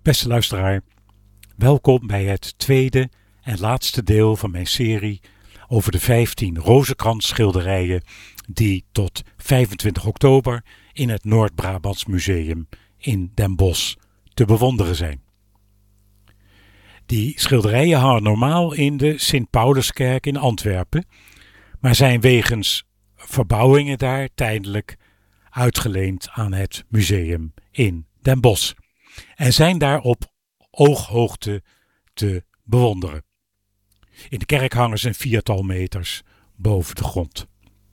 Beste luisteraar, welkom bij het tweede en laatste deel van mijn serie over de 15 Rozenkrans schilderijen die tot 25 oktober in het Noord-Brabants Museum in Den Bosch te bewonderen zijn. Die schilderijen hangen normaal in de Sint-Pauluskerk in Antwerpen, maar zijn wegens verbouwingen daar tijdelijk uitgeleend aan het museum in Den Bosch en zijn daar op ooghoogte te bewonderen. In de kerk hangen ze een 4-tal meters boven de grond.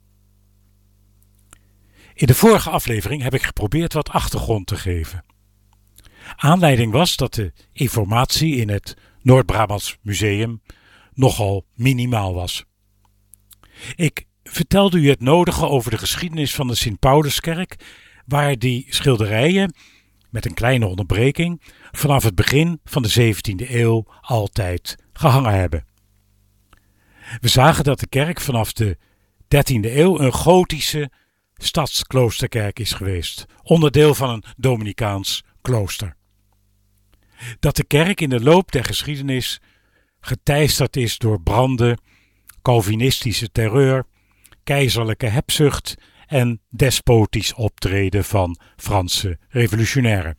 In de vorige aflevering heb ik geprobeerd wat achtergrond te geven. Aanleiding was dat de informatie in het Noord-Brabants Museum nogal minimaal was. Ik vertelde u het nodige over de geschiedenis van de Sint-Pauluskerk, waar die schilderijen, met een kleine onderbreking, vanaf het begin van de 17e eeuw altijd gehangen hebben. We zagen dat de kerk vanaf de 13e eeuw een gotische stadskloosterkerk is geweest, onderdeel van een Dominicaans klooster. Dat de kerk in de loop der geschiedenis geteisterd is door branden, Calvinistische terreur, keizerlijke hebzucht en despotisch optreden van Franse revolutionairen.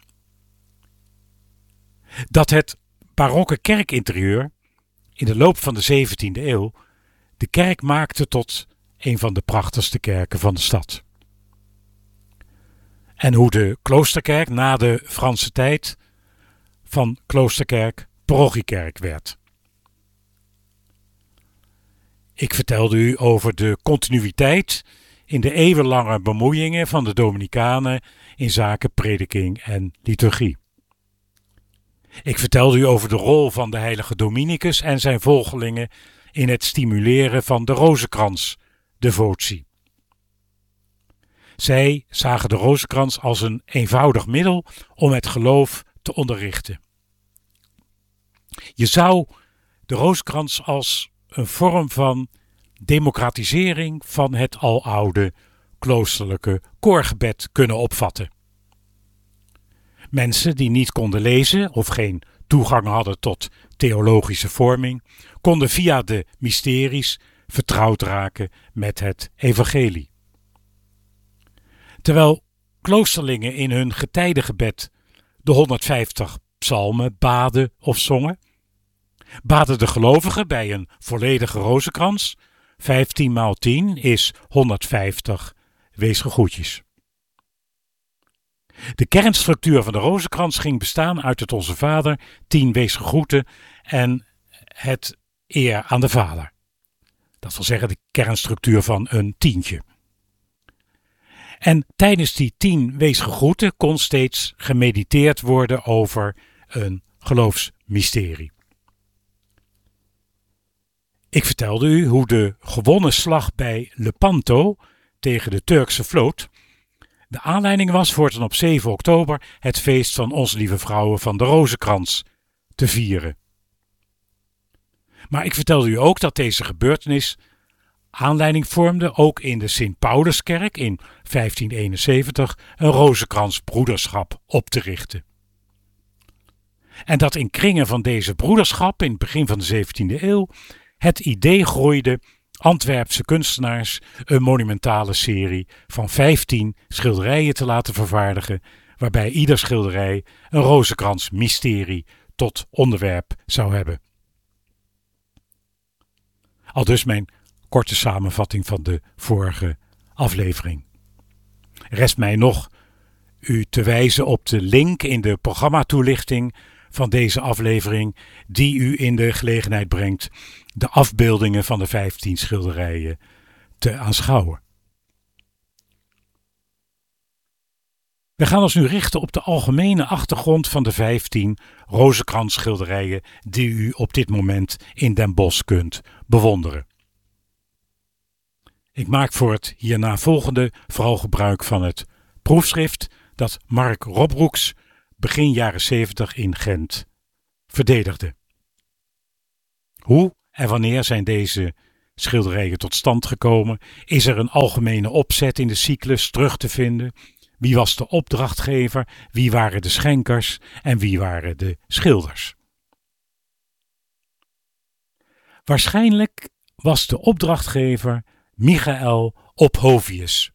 Dat het barokke kerkinterieur in de loop van de 17e eeuw de kerk maakte tot een van de prachtigste kerken van de stad. En hoe de kloosterkerk na de Franse tijd van kloosterkerk parochiekerk werd. Ik vertelde u over de continuïteit in de eeuwenlange bemoeiingen van de Dominicanen in zaken prediking en liturgie. Ik vertelde u over de rol van de heilige Dominicus en zijn volgelingen in het stimuleren van de rozenkrans-devotie. Zij zagen de rozenkrans als een eenvoudig middel om het geloof te onderrichten. Je zou de rozenkrans als een vorm van democratisering van het aloude kloosterlijke koorgebed kunnen opvatten. Mensen die niet konden lezen of geen toegang hadden tot theologische vorming, konden via de mysteries vertrouwd raken met het evangelie. Terwijl kloosterlingen in hun getijdengebed de 150 psalmen baden of zongen, baden de gelovigen bij een volledige rozenkrans, 15 maal 10 is 150 weesgegroetjes. De kernstructuur van de rozenkrans ging bestaan uit het Onze Vader, 10 weesgegroeten en het eer aan de Vader. Dat wil zeggen de kernstructuur van een tientje. En tijdens die 10 weesgegroeten kon steeds gemediteerd worden over een geloofsmysterie. Ik vertelde u hoe de gewonnen slag bij Lepanto tegen de Turkse vloot de aanleiding was voor het op 7 oktober het feest van Onze Lieve Vrouwe van de Rozenkrans te vieren. Maar ik vertelde u ook dat deze gebeurtenis aanleiding vormde ook in de Sint-Pauluskerk in 1571 een rozenkransbroederschap op te richten. En dat in kringen van deze broederschap in het begin van de 17e eeuw het idee groeide Antwerpse kunstenaars een monumentale serie van 15 schilderijen te laten vervaardigen, waarbij ieder schilderij een rozenkrans-mysterie tot onderwerp zou hebben. Aldus mijn korte samenvatting van de vorige aflevering. Rest mij nog u te wijzen op de link in de programmatoelichting van deze aflevering die u in de gelegenheid brengt de afbeeldingen van de 15 schilderijen te aanschouwen. We gaan ons nu richten op de algemene achtergrond van de 15 rozenkransschilderijen die u op dit moment in Den Bosch kunt bewonderen. Ik maak voor het hierna volgende vooral gebruik van het proefschrift dat Mark Robbroeks begin jaren 70 in Gent verdedigde. Hoe en wanneer zijn deze schilderijen tot stand gekomen? Is er een algemene opzet in de cyclus terug te vinden? Wie was de opdrachtgever? Wie waren de schenkers? En wie waren de schilders? Waarschijnlijk was de opdrachtgever Michael Ophovius.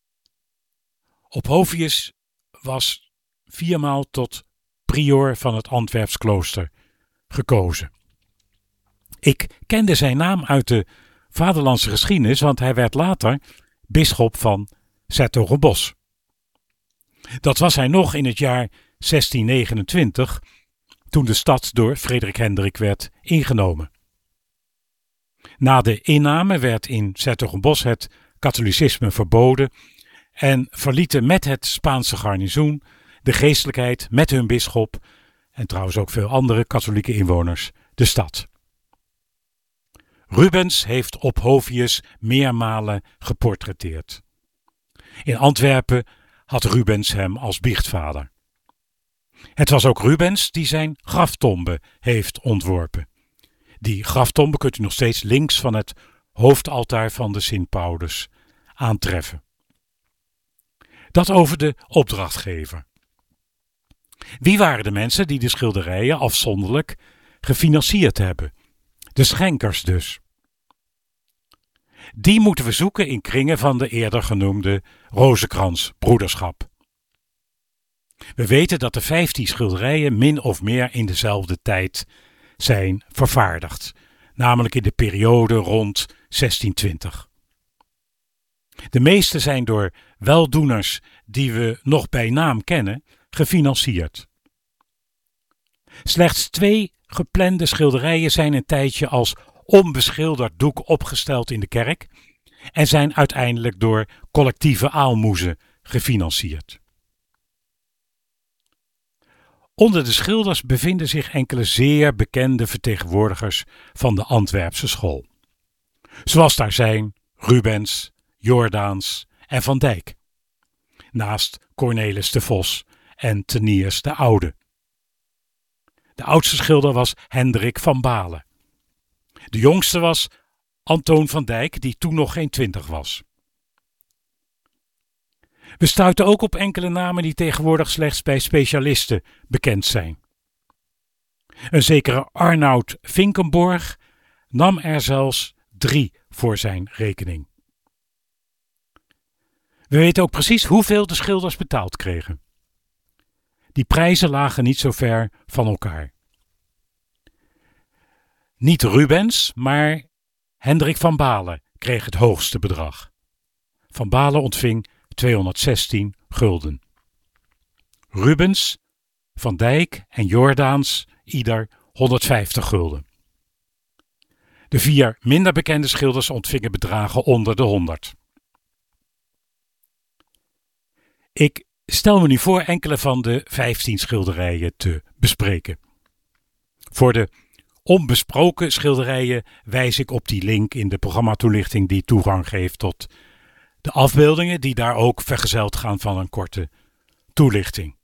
Ophovius was 4 maal tot prior van het Antwerps klooster gekozen. Ik kende zijn naam uit de vaderlandse geschiedenis, want hij werd later bisschop van 's-Hertogenbosch. Dat was hij nog in het jaar 1629, toen de stad door Frederik Hendrik werd ingenomen. Na de inname werd in 's-Hertogenbosch het katholicisme verboden en verlieten met het Spaanse garnizoen de geestelijkheid met hun bisschop en trouwens ook veel andere katholieke inwoners de stad. Rubens heeft Ophovius meermalen geportretteerd. In Antwerpen had Rubens hem als biechtvader. Het was ook Rubens die zijn graftombe heeft ontworpen. Die graftombe kunt u nog steeds links van het hoofdaltaar van de Sint Paulus aantreffen. Dat over de opdrachtgever. Wie waren de mensen die de schilderijen afzonderlijk gefinancierd hebben? De schenkers dus. Die moeten we zoeken in kringen van de eerder genoemde Rozenkrans-broederschap. We weten dat de 15 schilderijen min of meer in dezelfde tijd zijn vervaardigd, namelijk in de periode rond 1620. De meeste zijn door weldoeners die we nog bij naam kennen, gefinancierd. Slechts 2 geplande schilderijen zijn een tijdje als onbeschilderd doek opgesteld in de kerk en zijn uiteindelijk door collectieve aalmoezen gefinancierd. Onder de schilders bevinden zich enkele zeer bekende vertegenwoordigers van de Antwerpse school. Zoals daar zijn Rubens, Jordaens en Van Dijk, naast Cornelis de Vos en Teniers de Oude. De oudste schilder was Hendrik van Balen. De jongste was Antoon van Dijk, die toen nog geen 20 was. We stuiten ook op enkele namen die tegenwoordig slechts bij specialisten bekend zijn. Een zekere Arnoud Vinkenborg nam er zelfs 3 voor zijn rekening. We weten ook precies hoeveel de schilders betaald kregen. Die prijzen lagen niet zo ver van elkaar. Niet Rubens, maar Hendrik van Balen kreeg het hoogste bedrag. Van Balen ontving 216 gulden. Rubens, Van Dijk en Jordaens ieder 150 gulden. De 4 minder bekende schilders ontvingen bedragen onder de 100. Ik stel me nu voor enkele van de 15 schilderijen te bespreken. Voor de onbesproken schilderijen wijs ik op die link in de programmatoelichting die toegang geeft tot de afbeeldingen die daar ook vergezeld gaan van een korte toelichting.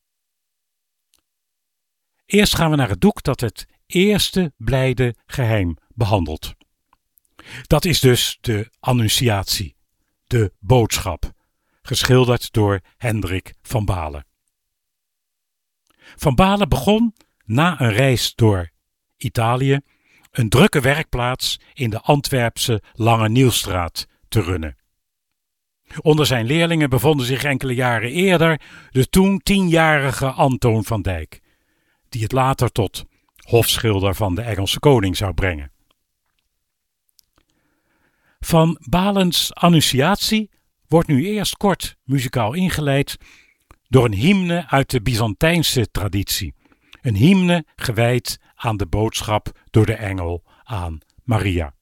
Eerst gaan we naar het doek dat het eerste blijde geheim behandelt. Dat is dus de Annunciatie, de boodschap, geschilderd door Hendrik van Balen. Van Balen begon na een reis door Italië een drukke werkplaats in de Antwerpse Lange Nieuwstraat te runnen. Onder zijn leerlingen bevonden zich enkele jaren eerder de toen 10-jarige Antoon van Dijk, die het later tot hofschilder van de Engelse koning zou brengen. Van Balens Annunciatie wordt nu eerst kort muzikaal ingeleid door een hymne uit de Byzantijnse traditie. Een hymne gewijd aan de boodschap door de engel aan Maria.